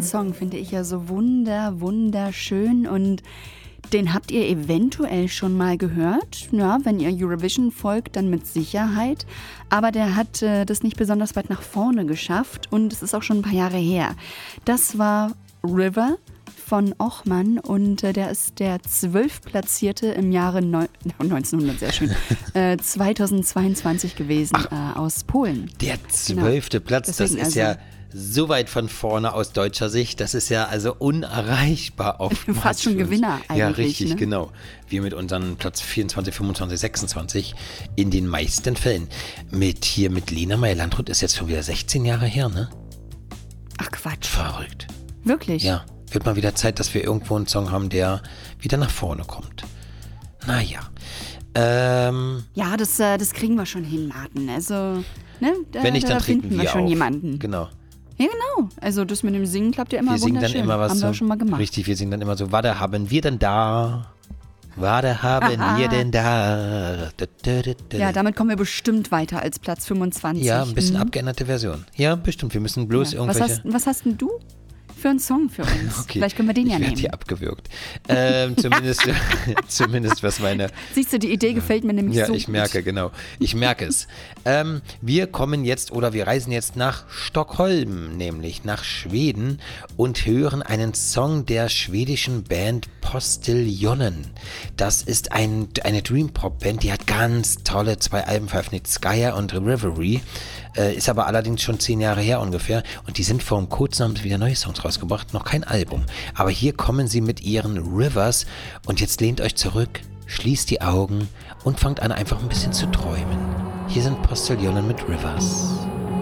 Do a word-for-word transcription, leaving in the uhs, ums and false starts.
Song finde ich ja so wunder, wunderschön und den habt ihr eventuell schon mal gehört. Ja, wenn ihr Eurovision folgt, dann mit Sicherheit. Aber der hat äh, das nicht besonders weit nach vorne geschafft und es ist auch schon ein paar Jahre her. Das war River von Ochman und äh, der ist der zwölftplatzierte im Jahre neun, neunzehnhundert, sehr schön, äh, zweitausendzweiundzwanzig gewesen äh, aus Polen. Der zwölfte genau. Platz, Deswegen das ist also, ja so weit von vorne aus deutscher Sicht, das ist ja also unerreichbar oftmals. Fast schon Gewinner eigentlich. Ja, richtig, ne? genau. Wir mit unseren Platz vierundzwanzig, fünfundzwanzig, sechsundzwanzig in den meisten Fällen. Mit hier mit Lena Meyer-Landrut ist jetzt schon wieder sechzehn Jahre her, ne? Ach Quatsch. Verrückt. Wirklich? Ja. Wird mal wieder Zeit, dass wir irgendwo einen Song haben, der wieder nach vorne kommt. Naja. Ähm, ja, das, äh, das kriegen wir schon hin, Martin. Also, ne, da, wenn nicht, da dann finden treten wir wir schon auf. Jemanden. Genau. Ja, genau. Also das mit dem Singen klappt ja immer wir wunderschön. Wir singen dann immer was. Haben wir so, schon mal gemacht. Richtig, wir singen dann immer so, warte, haben wir denn da? Warte, haben Aha. wir denn da? Da, da, da, da. Ja, damit kommen wir bestimmt weiter als Platz fünfundzwanzig. Ja, ein bisschen mhm. abgeänderte Version. Ja, bestimmt. Wir müssen bloß ja. irgendwelche... Was hast, was hast denn du für einen Song für uns? Okay. Vielleicht können wir den ich ja nehmen. Ich werde hier abgewürgt. Ähm, zumindest, zumindest was meine... Siehst du, die Idee gefällt mir nämlich ja, so Ja, ich gut. merke, genau. Ich merke es. ähm, wir kommen jetzt oder wir reisen jetzt nach Stockholm, nämlich nach Schweden und hören einen Song der schwedischen Band Postiljonen. Das ist ein, eine Dream-Pop-Band, die hat ganz tolle zwei Alben veröffentlicht, Skya und Reverie. Äh, ist aber allerdings schon zehn Jahre her ungefähr und die sind vor kurzem haben sie wieder neue Songs rausgebracht, noch kein Album. Aber hier kommen sie mit ihren Rivers und jetzt lehnt euch zurück, schließt die Augen und fangt an einfach ein bisschen zu träumen. Hier sind Postiljonen mit Rivers.